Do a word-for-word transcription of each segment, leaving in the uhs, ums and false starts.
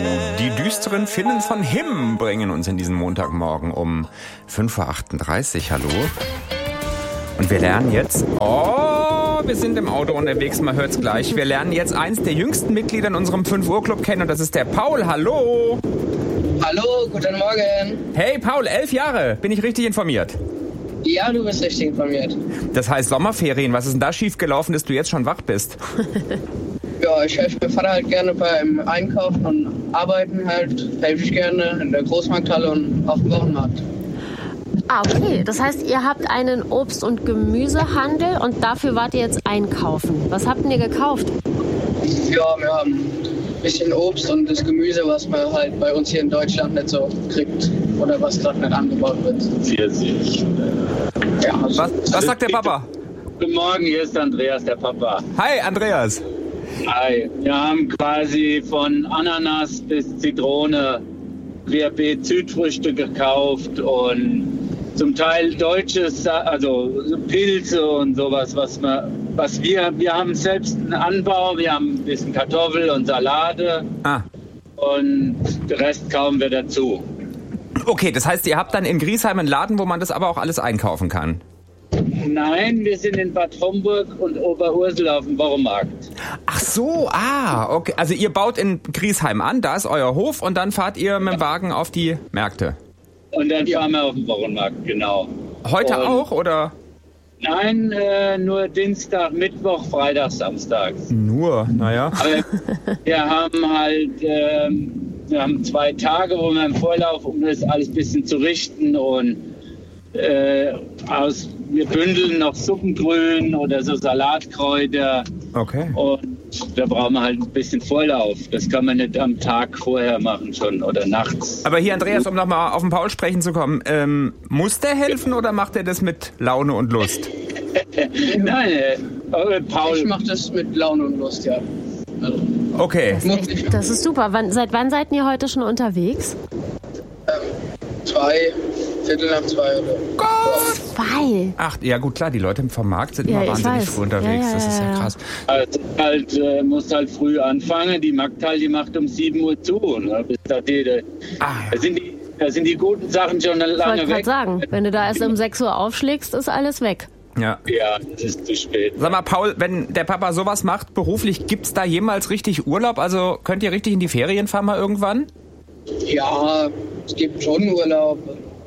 Die düsteren Finnen von Him bringen uns in diesen Montagmorgen um fünf Uhr achtunddreißig. Hallo. Und wir lernen jetzt... Oh, wir sind im Auto unterwegs, man hört's gleich. Wir lernen jetzt eins der jüngsten Mitglieder in unserem fünf Uhr Club kennen und das ist der Paul. Hallo. Hallo, guten Morgen. Hey Paul, elf Jahre. Bin ich richtig informiert? Ja, du bist richtig informiert. Das heißt Sommerferien. Was ist denn da schiefgelaufen, dass du jetzt schon wach bist? Ja, ich helfe meinem Vater halt gerne beim Einkaufen und Arbeiten halt. Helfe ich gerne in der Großmarkthalle und auf dem Wochenmarkt. Ah, okay. Das heißt, ihr habt einen Obst- und Gemüsehandel und dafür wart ihr jetzt einkaufen. Was habt ihr gekauft? Ja, wir haben ein bisschen Obst und das Gemüse, was man halt bei uns hier in Deutschland nicht so kriegt. Oder was gerade nicht angebaut wird. Pfirsich. Ja, also Was, was sagt der Papa? Guten Morgen, hier ist Andreas, der Papa. Hi, Andreas. Hi. Wir haben quasi von Ananas bis Zitrone querbeet Südfrüchte gekauft und zum Teil deutsches, also Pilze und sowas, was wir, was wir, wir haben selbst einen Anbau, wir haben ein bisschen Kartoffel und Salate Ah. und den Rest kaufen wir dazu. Okay, das heißt, ihr habt dann in Griesheim einen Laden, wo man das aber auch alles einkaufen kann? Nein, wir sind in Bad Homburg und Oberursel auf dem Wochenmarkt. Ach so, ah, okay. Also ihr baut in Griesheim an, da ist euer Hof und dann fahrt ihr mit dem Wagen auf die Märkte. Und dann fahren wir auf den Wochenmarkt, genau. Heute und auch, oder? Nein, äh, nur Dienstag, Mittwoch, Freitag, Samstag. Nur, naja. Aber wir haben halt, ähm, wir haben zwei Tage, wo wir im Vorlauf, um das alles ein bisschen zu richten und äh, aus, wir bündeln noch Suppengrün oder so Salatkräuter. Okay. Und da brauchen wir halt ein bisschen Vorlauf. Das kann man nicht am Tag vorher machen schon oder nachts. Aber hier, Andreas, um nochmal auf den Paul sprechen zu kommen, ähm, muss der helfen oder macht er das mit Laune und Lust? Nein, äh, Paul. ich mache das mit Laune und Lust, ja. Also, Okay. muss ich Das ist super. Wann, seit wann seid ihr heute schon unterwegs? zwei, Viertel nach zwei oder. Zwei. Ach, ja gut, klar, die Leute vom Markt sind Ja, immer ich wahnsinnig weiß. früh unterwegs. Ja, ja, Das ist ja ja, krass. Also halt, äh, muss halt früh anfangen. Die Markthalle, die macht um sieben Uhr zu. Ne? Bis da, die, da, Ah, ja. sind die, da sind die guten Sachen schon Ich wollte lange gerade weg. sagen, wenn du da erst um sechs Uhr aufschlägst, ist alles weg. Ja. Ja, das ist zu spät. Sag mal, Paul, wenn der Papa sowas macht beruflich, gibt's da jemals richtig Urlaub? Also könnt ihr richtig in die Ferien fahren mal irgendwann? Ja, es gibt schon Urlaub.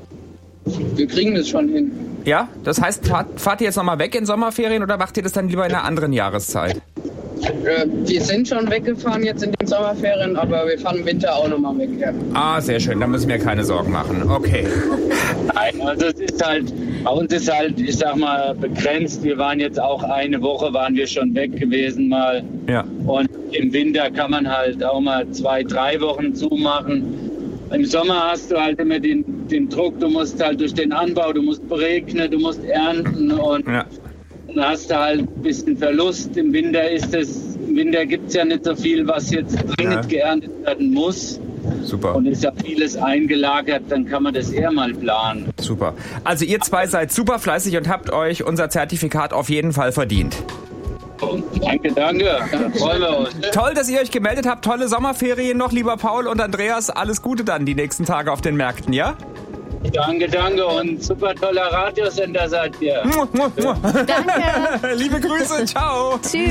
Wir kriegen das schon hin. Ja? Das heißt, fahrt, fahrt ihr jetzt nochmal weg in Sommerferien oder macht ihr das dann lieber in einer anderen Jahreszeit? Äh, wir sind schon weggefahren jetzt in den Sommerferien, aber wir fahren im Winter auch nochmal weg. Ja. Ah, sehr schön, da müssen wir keine Sorgen machen. Okay. Nein, also es ist halt, bei uns ist halt, ich sag mal, begrenzt. Wir waren jetzt auch eine Woche, waren wir schon weg gewesen mal. Ja. Und im Winter kann man halt auch mal zwei, drei Wochen zumachen. Im Sommer hast du halt immer den, den Druck, du musst halt durch den Anbau, du musst beregnen, du musst ernten und Ja. dann hast du halt ein bisschen Verlust. Im Winter ist es, im Winter gibt es ja nicht so viel, was jetzt dringend Ja. geerntet werden muss. Super. Und ist ja vieles eingelagert, dann kann man das eher mal planen. Super. Also ihr zwei seid super fleißig und habt euch unser Zertifikat auf jeden Fall verdient. Danke, danke. Da freuen wir uns. Toll, dass ihr euch gemeldet habt. Tolle Sommerferien noch, lieber Paul und Andreas. Alles Gute dann die nächsten Tage auf den Märkten, ja? Danke, danke und super toller Radiosender seid ihr. Mua, mua, mua. Danke. Liebe Grüße, ciao. Tschüss.